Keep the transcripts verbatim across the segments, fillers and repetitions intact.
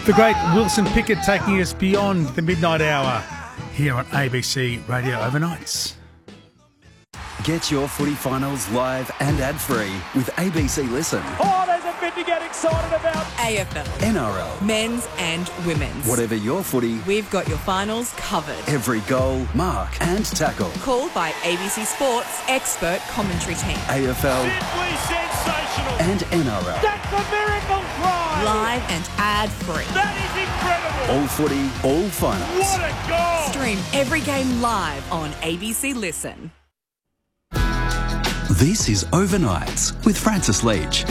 The great Wilson Pickett taking us beyond the midnight hour here on A B C Radio Overnights. Get your footy finals live and ad-free with A B C Listen. Oh, there's a bit to get excited about. A F L, N R L, men's and women's. Whatever your footy, We've got your finals covered. every goal, mark and tackle. Called by A B C Sports expert commentary team. A F L Simply sensational. and N R L. That's a miracle try. Live and ad-free. That is incredible. All footy, all finals. What a goal. Stream every game live on A B C Listen. This is Overnights with Francis Leach.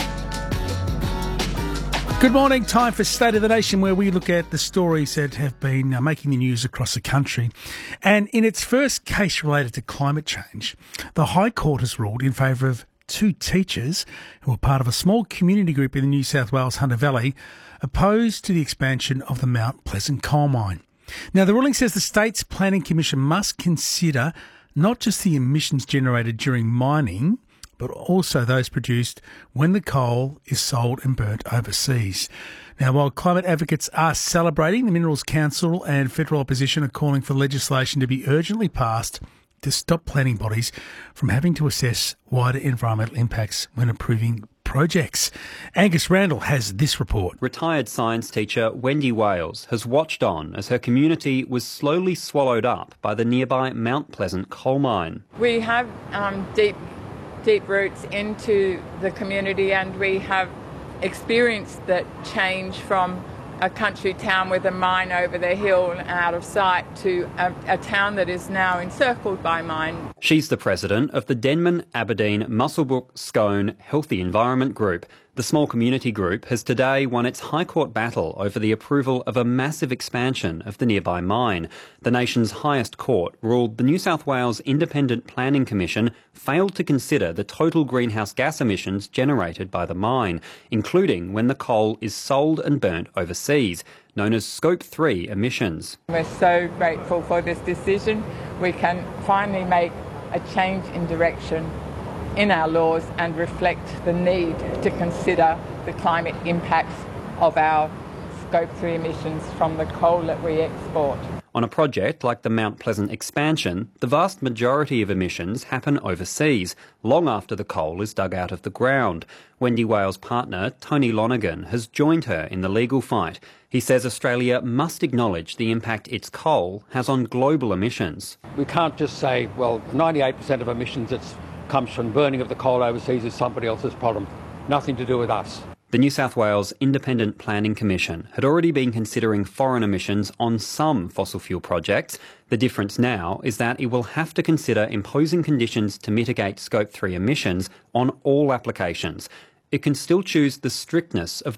Good morning. Time for State of the Nation, where we look at the stories that have been uh, making the news across the country. And in its first case related to climate change, the High Court has ruled in favour of two teachers who were part of a small community group in the New South Wales Hunter Valley opposed to the expansion of the Mount Pleasant coal mine. Now, the ruling says the state's Planning Commission must consider not just the emissions generated during mining, but also those produced when the coal is sold and burnt overseas. Now, while climate advocates are celebrating, the Minerals Council and federal opposition are calling for legislation to be urgently passed to stop planning bodies from having to assess wider environmental impacts when approving projects. Angus Randall has this report. Retired science teacher Wendy Wales has watched on as her community was slowly swallowed up by the nearby Mount Pleasant coal mine. We have um, deep, deep roots into the community, and we have experienced that change from a country town with a mine over the hill and out of sight to a, a town that is now encircled by mine. She's the president of the Denman, Aberdeen, Muswellbrook, Scone Healthy Environment Group. The small community group has today won its High Court battle over the approval of a massive expansion of the nearby mine. The nation's highest court ruled the New South Wales Independent Planning Commission failed to consider the total greenhouse gas emissions generated by the mine, including when the coal is sold and burnt overseas, known as Scope three emissions. We're so grateful for this decision. We can finally make a change in direction in our laws and reflect the need to consider the climate impacts of our Scope three emissions from the coal that we export. On a project like the Mount Pleasant expansion, the vast majority of emissions happen overseas, long after the coal is dug out of the ground. Wendy Wales' partner, Tony Lonergan, has joined her in the legal fight. He says Australia must acknowledge the impact its coal has on global emissions. We can't just say, well, ninety-eight percent of emissions that comes from burning of the coal overseas is somebody else's problem. Nothing to do with us. The New South Wales Independent Planning Commission had already been considering foreign emissions on some fossil fuel projects. The difference now is that it will have to consider imposing conditions to mitigate Scope three emissions on all applications. It can still choose the strictness of